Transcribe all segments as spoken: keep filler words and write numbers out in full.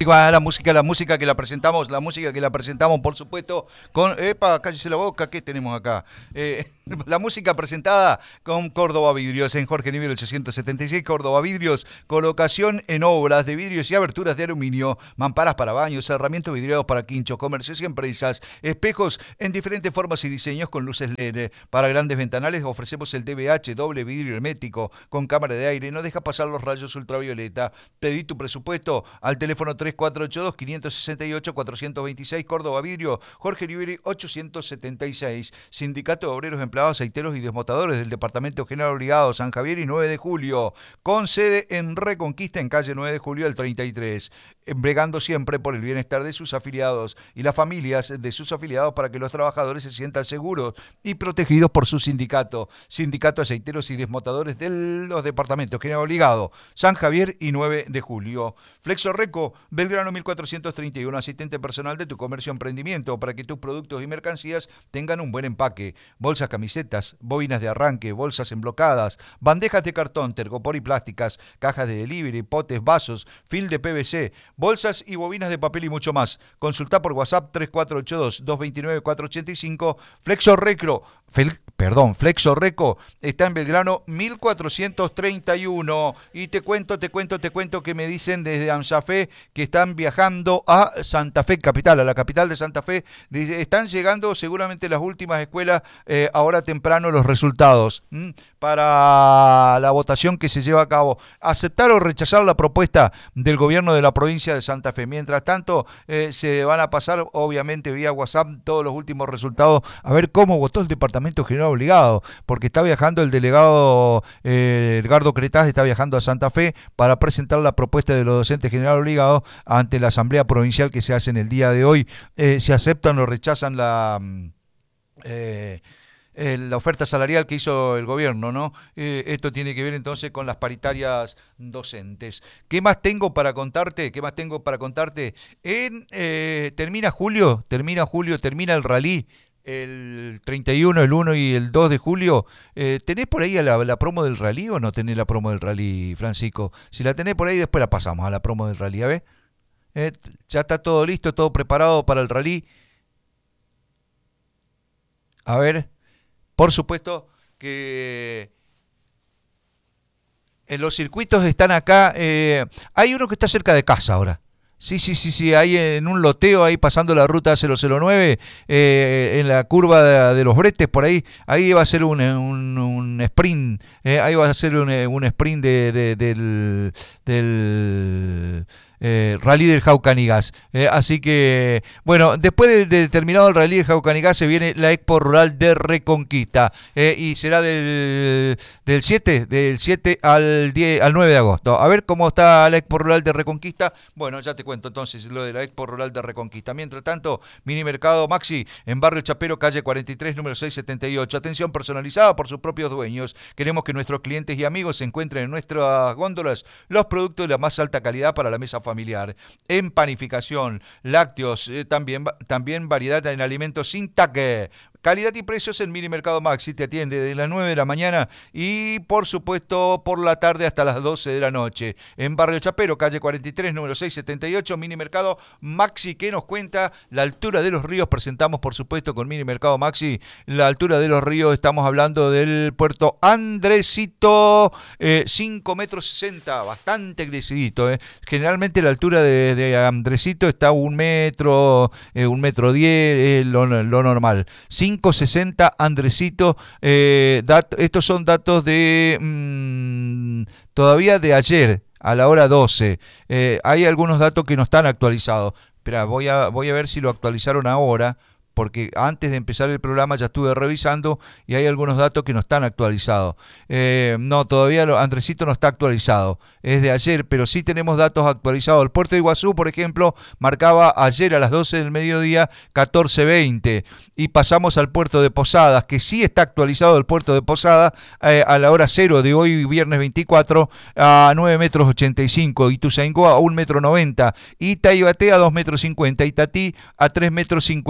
La música, la música que la presentamos, la música que la presentamos, por supuesto, con... Epa, cállese la boca, ¿qué tenemos acá? Eh, la música presentada con Córdoba Vidrios, en Jorge Nivel ochocientos setenta y seis, Córdoba Vidrios, colocación en obras de vidrios y aberturas de aluminio, mamparas para baños, cerramientos vidriados para quinchos, comercios y empresas, espejos en diferentes formas y diseños con luces L E D. Para grandes ventanales ofrecemos el D V H, doble vidrio hermético, con cámara de aire, no deja pasar los rayos ultravioleta. Pedí tu presupuesto al teléfono tres cuatro ocho dos, cinco seis ocho, cuatro dos seis, Córdoba Vidrio, Jorge Newbery ochocientos setenta y seis. Sindicato de Obreros, Empleados, Aceiteros y Desmotadores del Departamento General Obligado, San Javier y nueve de julio, con sede en Reconquista, en calle nueve de julio del treinta y tres, bregando siempre por el bienestar de sus afiliados y las familias de sus afiliados para que los trabajadores se sientan seguros y protegidos por su sindicato. Sindicato de Aceiteros y Desmotadores de los Departamentos General Obligado, San Javier y nueve de julio. Flexo Reco, Belgrano mil cuatrocientos treinta y uno, asistente personal de tu comercio o emprendimiento para que tus productos y mercancías tengan un buen empaque. Bolsas, camisetas, bobinas de arranque, bolsas emblocadas, bandejas de cartón, tergopor y plásticas, cajas de delivery, potes, vasos, film de P V C, bolsas y bobinas de papel y mucho más. Consulta por WhatsApp tres cuatro ocho dos, dos dos nueve, cuatro ocho cinco. Flexo Recro, Fel, perdón, Flexo Reco está en Belgrano mil cuatrocientos treinta y uno. Y te cuento, te cuento, te cuento que me dicen desde AMSAFE que están viajando a Santa Fe capital, a la capital de Santa Fe. Están llegando seguramente las últimas escuelas, eh, ahora temprano los resultados ¿m? para la votación que se lleva a cabo. Aceptar o rechazar la propuesta del gobierno de la provincia de Santa Fe. Mientras tanto, eh, se van a pasar obviamente vía WhatsApp todos los últimos resultados a ver cómo votó el Departamento General Obligado, porque está viajando el delegado eh, Edgardo Cretaz, está viajando a Santa Fe para presentar la propuesta de los docentes general obligados ante la asamblea provincial que se hace en el día de hoy. Eh, se aceptan o rechazan la... Eh, eh, la oferta salarial que hizo el gobierno, ¿no? Eh, esto tiene que ver entonces con las paritarias docentes. ¿Qué más tengo para contarte? ¿Qué más tengo para contarte? En, eh, termina julio, termina julio, termina el rally. El treinta y uno, el uno y el dos de julio. eh, ¿Tenés por ahí la, la promo del rally o no tenés la promo del rally, Francisco? Si la tenés por ahí, después la pasamos a la promo del rally, a ver. Eh, ya está todo listo, todo preparado para el rally. A ver, por supuesto que en los circuitos están acá. Eh, hay uno que está cerca de casa ahora. Sí, sí, sí, sí, ahí en un loteo, ahí pasando la ruta cero cero nueve, eh, en la curva de, de los bretes, por ahí, ahí va a ser un, un, un sprint, eh, ahí va a ser un, un sprint de, de, del, del eh, rally del Jaucanigas. Eh, así que, bueno, después de, de terminado el rally del Jaucanigas se viene la Expo Rural de Reconquista, eh, y será del, del siete, del siete al diez, al nueve de agosto. A ver cómo está la Expo Rural de Reconquista. Bueno, ya te cuento entonces lo de la Expo Rural de Reconquista. Mientras tanto, Mini Mercado Maxi en Barrio Chapero, calle cuarenta y tres, número seiscientos setenta y ocho. Atención personalizada por sus propios dueños. Queremos que nuestros clientes y amigos se encuentren en nuestras góndolas los productos de la más alta calidad para la mesa familiar. En panificación, lácteos, eh, también, también variedad en alimentos sin taque. Calidad y precios en Mini Mercado Maxi te atiende de las nueve de la mañana y por supuesto por la tarde hasta las doce de la noche. En Barrio Chapero, calle cuarenta y tres, número seiscientos setenta y ocho, Mini Mercado Maxi, que nos cuenta la altura de los ríos. Presentamos por supuesto con Mini Mercado Maxi la altura de los ríos. Estamos hablando del puerto Andresito, eh, cinco metros sesenta, bastante crecidito. Eh. Generalmente la altura de, de Andresito está un metro, eh, un metro diez, eh, lo, lo normal. cinco sesenta Andresito. Eh, dat, estos son datos de mmm, todavía de ayer a la hora doce. Eh, hay algunos datos que no están actualizados. Espera, voy a, voy a ver si lo actualizaron ahora, porque antes de empezar el programa ya estuve revisando y hay algunos datos que no están actualizados. Eh, no, todavía lo, Andresito no está actualizado, es de ayer, pero sí tenemos datos actualizados. El puerto de Iguazú, por ejemplo, marcaba ayer a las doce del mediodía catorce veinte, y pasamos al puerto de Posadas, que sí está actualizado el puerto de Posadas, eh, a la hora cero de hoy, viernes veinticuatro, a nueve metros ochenta y cinco, Ituzaingó a un metro noventa, Itaibaté a dos metros cincuenta, Itatí a tres metros cincuenta y cuatro,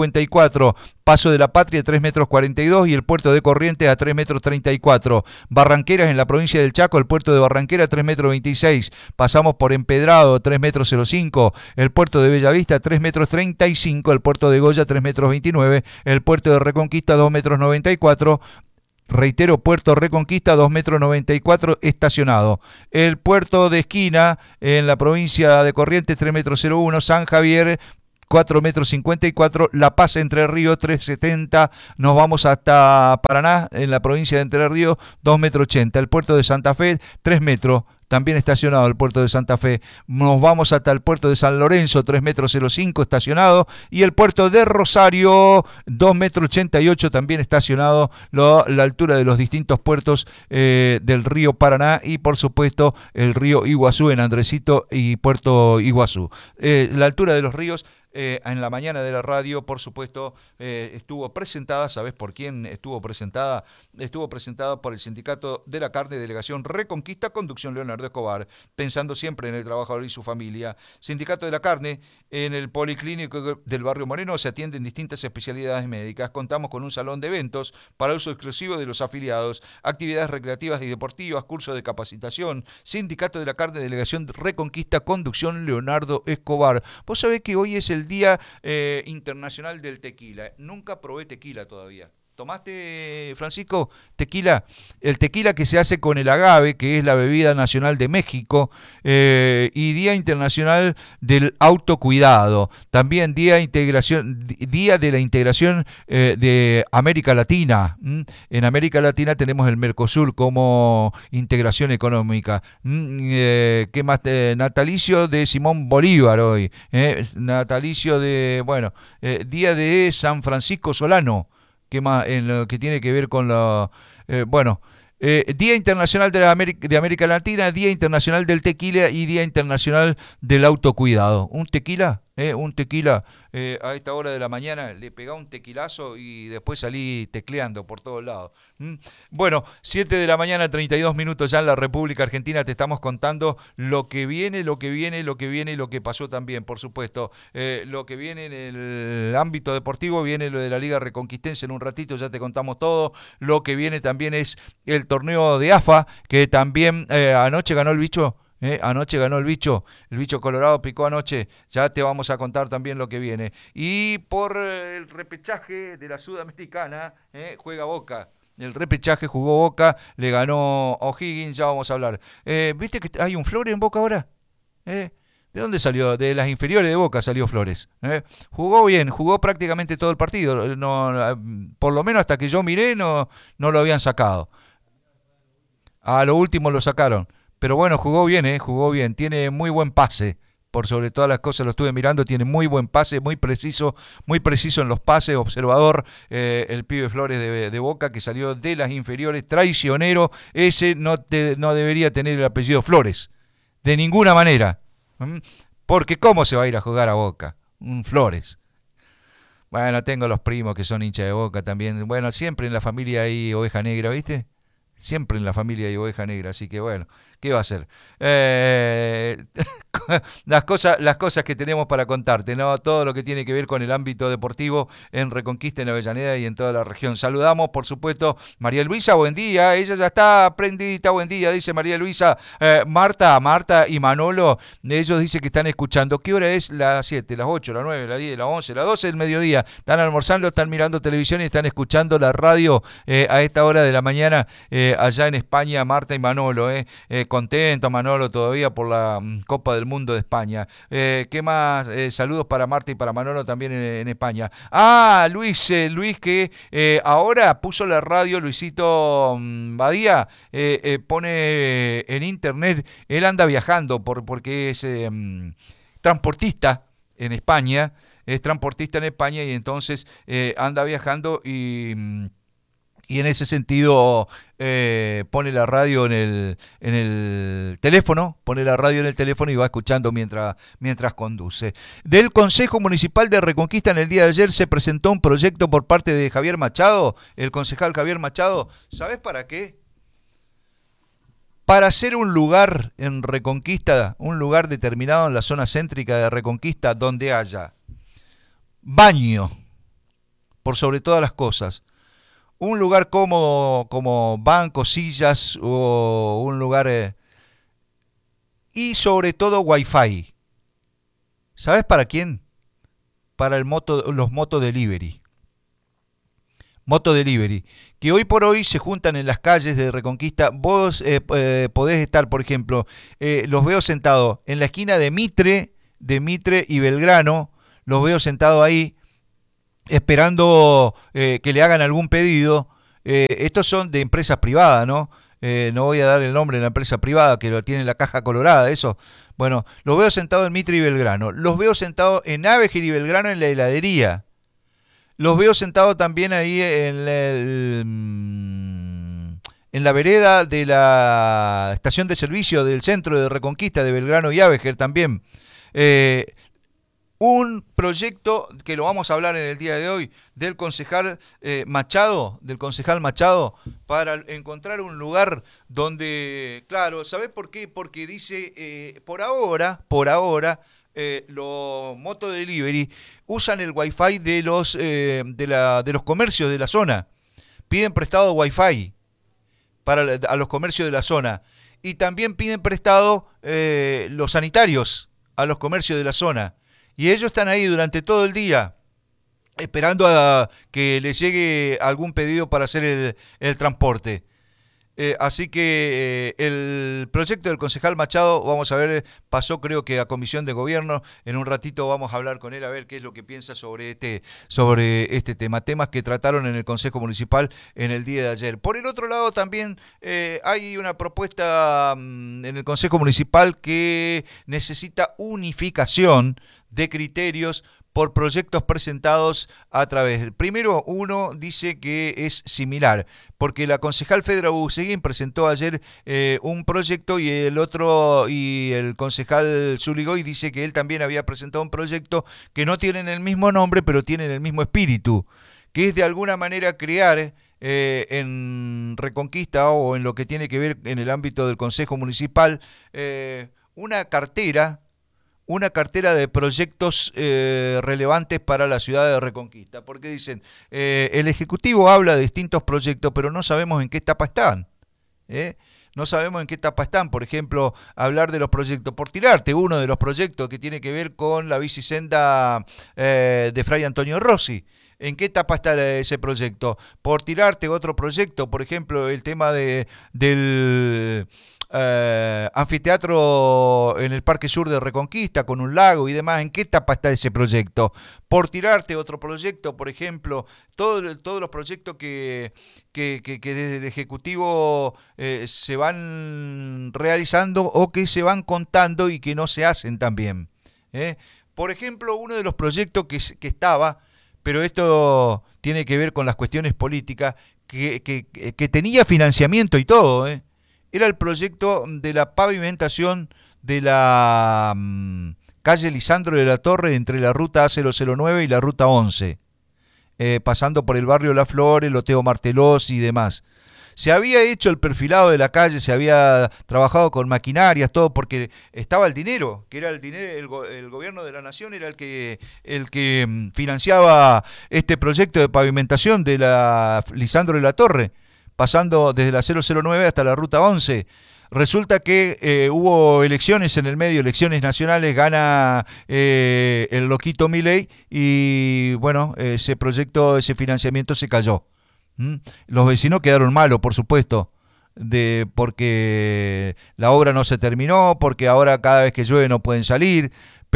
cuatro. Paso de la Patria tres metros cuarenta y dos y el puerto de Corrientes a tres metros treinta y cuatro. Barranqueras en la provincia del Chaco, el puerto de Barranquera tres metros veintiséis. Pasamos por Empedrado tres metros cero cinco. El puerto de Bellavista tres metros treinta y cinco. El puerto de Goya tres metros veintinueve. El puerto de Reconquista dos metros noventa y cuatro. Reitero, puerto Reconquista dos metros noventa y cuatro estacionado. El puerto de Esquina en la provincia de Corrientes tres metros cero uno. San Javier cuatro metros cincuenta y cuatro, La Paz Entre Ríos tres setenta, nos vamos hasta Paraná en la provincia de Entre Ríos dos metros ochenta, el puerto de Santa Fe tres metros, también estacionado el puerto de Santa Fe, nos vamos hasta el puerto de San Lorenzo tres metros cero cinco estacionado y el puerto de Rosario dos metros ochenta y ocho también estacionado, lo, la altura de los distintos puertos eh, del río Paraná y por supuesto el río Iguazú en Andresito y Puerto Iguazú. Eh, la altura de los ríos Eh, en la mañana de la radio, por supuesto, eh, estuvo presentada, ¿sabés por quién estuvo presentada? Estuvo presentada por el Sindicato de la Carne, Delegación Reconquista, Conducción Leonardo Escobar, pensando siempre en el trabajador y su familia. Sindicato de la Carne, en el Policlínico del Barrio Moreno se atienden distintas especialidades médicas. Contamos con un salón de eventos para uso exclusivo de los afiliados, actividades recreativas y deportivas, cursos de capacitación. Sindicato de la Carne, Delegación Reconquista, Conducción Leonardo Escobar. Vos sabés que hoy es el Día eh, Internacional del Tequila. Nunca probé tequila todavía. ¿Tomaste, Francisco, tequila? El tequila que se hace con el agave, que es la bebida nacional de México, eh, y Día Internacional del Autocuidado. También Día, integración, día de la Integración eh, de América Latina. ¿Mm? En América Latina tenemos el Mercosur como integración económica. ¿Mm? Eh, ¿Qué más? Eh, natalicio de Simón Bolívar hoy. Eh, natalicio de, bueno, eh, Día de San Francisco Solano. ¿Qué más? En lo que tiene que ver con la... Eh, bueno, eh, Día Internacional de, la América, de América Latina, Día Internacional del Tequila y Día Internacional del Autocuidado. ¿Un tequila? ¿Eh? Un tequila eh, a esta hora de la mañana, le pegá un tequilazo y después salí tecleando por todos lados. ¿Mm? Bueno, siete de la mañana, treinta y dos minutos ya en la República Argentina, te estamos contando lo que viene, lo que viene, lo que viene y lo que pasó también, por supuesto. Eh, lo que viene en el ámbito deportivo, viene lo de la Liga Reconquistense, en un ratito ya te contamos todo. Lo que viene también es el torneo de A F A, que también eh, anoche ganó el bicho. Eh, anoche ganó el bicho, el bicho colorado picó anoche, ya te vamos a contar también lo que viene. Y por eh, el repechaje de la Sudamericana, eh, juega Boca. El repechaje jugó Boca, le ganó O'Higgins, ya vamos a hablar. Eh, ¿Viste que hay un Flores en Boca ahora? ¿Eh? ¿De dónde salió? De las inferiores de Boca salió Flores. ¿Eh? Jugó bien, jugó prácticamente todo el partido. No, por lo menos hasta que yo miré no, no lo habían sacado. A lo último lo sacaron. Pero bueno, jugó bien, ¿eh? Jugó bien. Tiene muy buen pase. Por sobre todas las cosas lo estuve mirando. Tiene muy buen pase, muy preciso, muy preciso en los pases. Observador, eh, el pibe Flores de, de Boca que salió de las inferiores. Traicionero. Ese no, te, no debería tener el apellido Flores. De ninguna manera. ¿Mm? Porque ¿cómo se va a ir a jugar a Boca? Un Flores. Bueno, tengo los primos que son hinchas de Boca también. Bueno, siempre en la familia hay oveja negra, ¿viste? Siempre en la familia hay oveja negra, así que bueno, ¿qué va a hacer? Eh, las cosas, las cosas que tenemos para contarte, ¿no? Todo lo que tiene que ver con el ámbito deportivo en Reconquista, en Avellaneda y en toda la región. Saludamos, por supuesto, María Luisa, buen día, ella ya está prendidita, buen día, dice María Luisa. Eh, Marta, Marta y Manolo, ellos dicen que están escuchando. ¿Qué hora es? Las siete, las ocho, las nueve, las diez, las once, las doce del mediodía. Están almorzando, están mirando televisión y están escuchando la radio eh, a esta hora de la mañana. Eh, allá en España, Marta y Manolo, eh, eh, contento Manolo todavía por la um, Copa del Mundo de España. Eh, ¿Qué más? Eh, saludos para Marta y para Manolo también en, en España. Ah, Luis, eh, Luis que eh, ahora puso la radio, Luisito um, Badía, eh, eh, pone en internet, él anda viajando por, porque es eh, um, transportista en España, es transportista en España y entonces eh, anda viajando y... Um, Y en ese sentido eh, pone la radio en el, en el teléfono, pone la radio en el teléfono y va escuchando mientras, mientras conduce. Del Consejo Municipal de Reconquista en el día de ayer se presentó un proyecto por parte de Javier Machado, el concejal Javier Machado. ¿Sabés para qué? Para hacer un lugar en Reconquista, un lugar determinado en la zona céntrica de Reconquista donde haya baño, por sobre todas las cosas. Un lugar cómodo como bancos, sillas o un lugar... Eh, y sobre todo Wi-Fi. ¿Sabes para quién? Para el moto, los moto delivery. Moto delivery. Que hoy por hoy se juntan en las calles de Reconquista. Vos eh, eh, podés estar, por ejemplo, eh, los veo sentados en la esquina de Mitre, de Mitre y Belgrano. Los veo sentados ahí esperando eh, que le hagan algún pedido. Eh, estos son de empresas privadas, ¿no? Eh, no voy a dar el nombre de la empresa privada que lo tiene la caja colorada, eso. Bueno, los veo sentados en Mitre y Belgrano. Los veo sentados en Avejer y Belgrano en la heladería. Los veo sentados también ahí en el, en la vereda de la estación de servicio del centro de Reconquista de Belgrano y Avejer también. Eh, Un proyecto que lo vamos a hablar en el día de hoy del concejal eh, Machado, del concejal Machado, para encontrar un lugar donde, claro, ¿sabés por qué? Porque dice, eh, por ahora, por ahora, eh, los moto delivery usan el wifi de los eh, de la de los comercios de la zona, piden prestado wifi para a los comercios de la zona y también piden prestado eh, los sanitarios a los comercios de la zona. Y ellos están ahí durante todo el día esperando a que les llegue algún pedido para hacer el, el transporte. Eh, así que eh, el proyecto del concejal Machado, vamos a ver, pasó creo que a comisión de gobierno. En un ratito vamos a hablar con él a ver qué es lo que piensa sobre este, sobre este tema. Temas que trataron en el Consejo Municipal en el día de ayer. Por el otro lado también eh, hay una propuesta mmm, en el Consejo Municipal que necesita unificación de criterios por proyectos presentados a través. Primero, uno dice que es similar, porque la concejal Fedra Buseguín presentó ayer eh, un proyecto y el otro, y el concejal Zuligoy dice que él también había presentado un proyecto que no tienen el mismo nombre, pero tienen el mismo espíritu, que es de alguna manera crear eh, en Reconquista o en lo que tiene que ver en el ámbito del Consejo Municipal, eh, una cartera una cartera de proyectos eh, relevantes para la ciudad de Reconquista, porque dicen, eh, el Ejecutivo habla de distintos proyectos, pero no sabemos en qué etapa están, ¿eh? No sabemos en qué etapa están. Por ejemplo, hablar de los proyectos, por tirarte uno de los proyectos que tiene que ver con la bicisenda eh, de Fray Antonio Rossi. ¿En qué etapa está ese proyecto? Por tirarte otro proyecto, por ejemplo, el tema de del eh, anfiteatro en el Parque Sur de Reconquista, con un lago y demás. ¿En qué etapa está ese proyecto? Por tirarte otro proyecto, por ejemplo, todo, todos los proyectos que, que, que, que desde el Ejecutivo eh, se van realizando o que se van contando y que no se hacen también. ¿eh? Por ejemplo, uno de los proyectos que, que estaba... pero esto tiene que ver con las cuestiones políticas, que, que, que tenía financiamiento y todo, ¿eh? Era el proyecto de la pavimentación de la um, calle Lisandro de la Torre entre la ruta A cero cero nueve y la ruta once, eh, pasando por el barrio La Flor, el Loteo Martelós y demás. Se había hecho el perfilado de la calle, se había trabajado con maquinarias, todo, porque estaba el dinero, que era el dinero, el, go el gobierno de la nación era el que, el que financiaba este proyecto de pavimentación de la Lisandro de la Torre, pasando desde la cero cero nueve hasta la ruta once. Resulta que eh, hubo elecciones en el medio, elecciones nacionales, gana eh, el loquito Milei y bueno, ese proyecto, ese financiamiento se cayó. ¿Mm? Los vecinos quedaron malos, por supuesto, de, porque la obra no se terminó, porque ahora cada vez que llueve no pueden salir,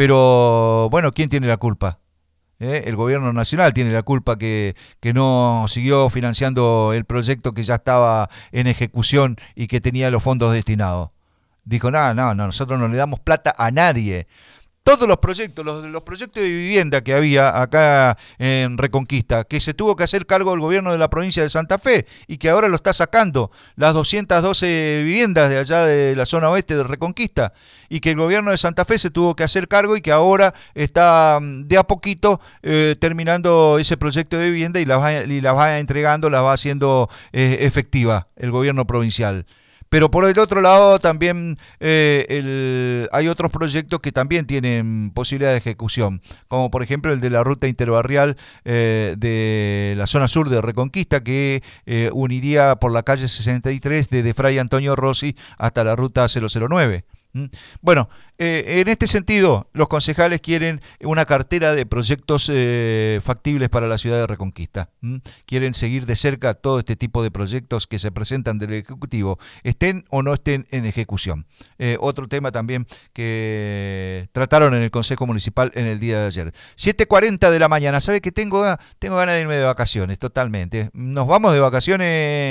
pero bueno, ¿quién tiene la culpa? ¿Eh? El gobierno nacional tiene la culpa que, que no siguió financiando el proyecto que ya estaba en ejecución y que tenía los fondos destinados. Dijo, no, no, no, nosotros no le damos plata a nadie. Todos los proyectos, los, los proyectos de vivienda que había acá en Reconquista, que se tuvo que hacer cargo del gobierno de la provincia de Santa Fe y que ahora lo está sacando, las doscientas doce viviendas de allá de la zona oeste de Reconquista, y que el gobierno de Santa Fe se tuvo que hacer cargo y que ahora está de a poquito eh, terminando ese proyecto de vivienda y las va, y las va entregando, las va haciendo eh, efectiva el gobierno provincial. Pero por el otro lado también eh, el, hay otros proyectos que también tienen posibilidad de ejecución, como por ejemplo el de la ruta interbarrial eh, de la zona sur de Reconquista, que eh, uniría por la calle sesenta y tres desde Fray Antonio Rossi hasta la ruta cero cero nueve. Bueno, eh, en este sentido, los concejales quieren una cartera de proyectos eh, factibles para la ciudad de Reconquista. ¿Mm? Quieren seguir de cerca todo este tipo de proyectos que se presentan del Ejecutivo, estén o no estén en ejecución. Eh, otro tema también que trataron en el Consejo Municipal en el día de ayer. siete cuarenta de la mañana, ¿sabe que tengo, tengo ganas de irme de vacaciones? Totalmente. Nos vamos de vacaciones.